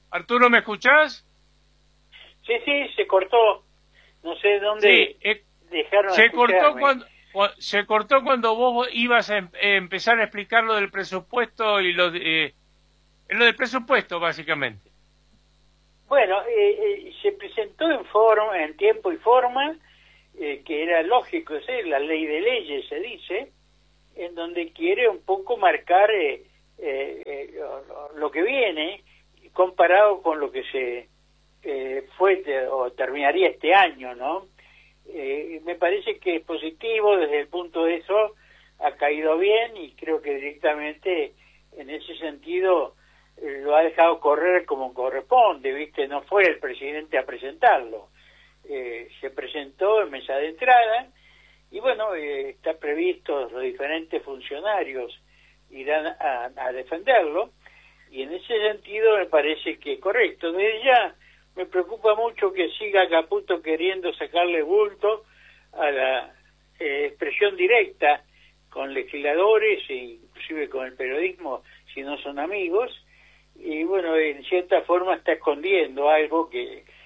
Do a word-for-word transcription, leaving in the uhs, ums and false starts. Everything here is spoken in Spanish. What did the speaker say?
Arturo, ¿me escuchás? Sí, sí, se cortó. No sé dónde sí, eh, dejaron se de cortó cuando se cortó cuando vos ibas a em, empezar a explicar lo del presupuesto y lo de, eh, lo del presupuesto básicamente. Bueno, eh, eh, se presentó en forma, en tiempo y forma, eh, que era lógico, es decir, la ley de leyes se dice, en donde quiere un poco marcar eh, eh, eh, lo, lo que viene comparado con lo que se eh, fue te, o terminaría este año, ¿no? Eh, me parece que es positivo desde el punto de eso, ha caído bien y creo que directamente en ese sentido eh, lo ha dejado correr como corresponde, ¿viste? No fue el presidente a presentarlo, eh, se presentó en mesa de entrada y bueno, eh, está previsto, los diferentes funcionarios irán a, a defenderlo y en ese sentido me parece que es correcto. Desde ya me preocupa mucho que siga Caputo queriendo sacarle bulto a la eh, expresión directa con legisladores e inclusive con el periodismo si no son amigos y bueno, en cierta forma está escondiendo algo que